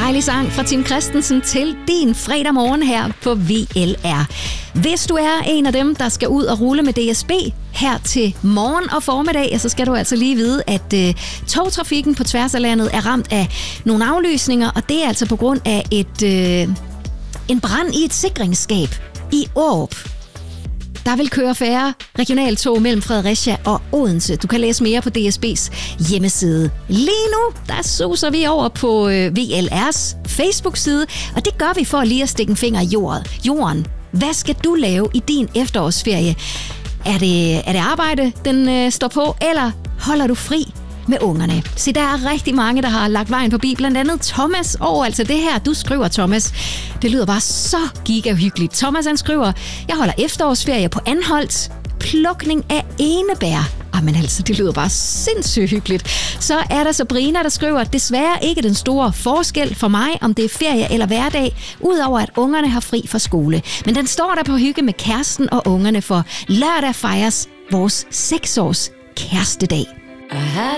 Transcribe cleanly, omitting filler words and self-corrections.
Dejlig sang fra Tim Christensen til din fredag morgen her på VLR. Hvis du er en af dem, der skal ud og rulle med DSB her til morgen og formiddag, så skal du altså lige vide, at togtrafikken på tværs af landet er ramt af nogle aflysninger, og det er altså på grund af en brand i et sikringsskab i Aarup. Der vil køre færre regionaltog mellem Fredericia og Odense. Du kan læse mere på DSB's hjemmeside. Lige nu, der suser vi over på VLR's Facebook-side, og det gør vi for lige at stikke en finger i jorden. Hvad skal du lave i din efterårsferie? Er det arbejde, den står på, eller holder du fri med ungerne? Så der er rigtig mange, der har lagt vejen forbi. Blandt andet Thomas altså det her, du skriver, Thomas. Det lyder bare så gigahyggeligt. Thomas, han skriver, jeg holder efterårsferie på Anholt. Plukning af enebær. Men altså, det lyder bare sindssygt hyggeligt. Så er der Sabrina, der skriver, desværre ikke den store forskel for mig, om det er ferie eller hverdag, udover at ungerne har fri fra skole. Men den står der på hygge med kæresten og ungerne, for lørdag fejres vores 6-års kærestedag. I had